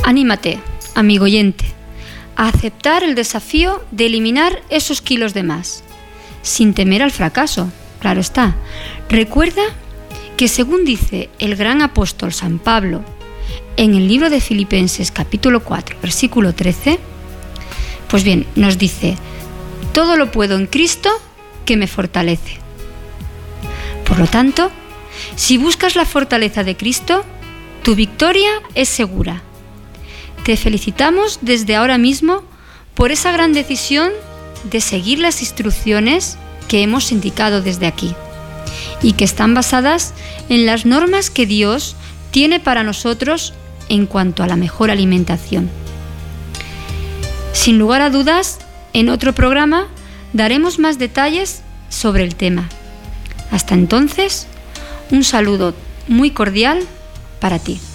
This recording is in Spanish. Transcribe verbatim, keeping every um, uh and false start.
Anímate, amigo oyente, a aceptar el desafío de eliminar esos kilos de más, sin temer al fracaso, claro está. Recuerda que según dice el gran apóstol San Pablo en el libro de Filipenses capítulo cuatro, versículo trece, pues bien, nos dice: todo lo puedo en Cristo que me fortalece. Por lo tanto, si buscas la fortaleza de Cristo, tu victoria es segura. Te felicitamos desde ahora mismo por esa gran decisión de seguir las instrucciones que hemos indicado desde aquí y que están basadas en las normas que Dios tiene para nosotros en cuanto a la mejor alimentación. Sin lugar a dudas, en otro programa daremos más detalles sobre el tema. Hasta entonces, un saludo muy cordial para ti.